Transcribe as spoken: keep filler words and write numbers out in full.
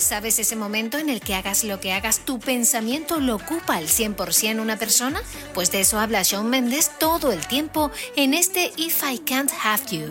¿Sabes ese momento en el que hagas lo que hagas, tu pensamiento lo ocupa al cien por ciento una persona? Pues de eso habla Shawn Mendes todo el tiempo en este If I Can't Have You.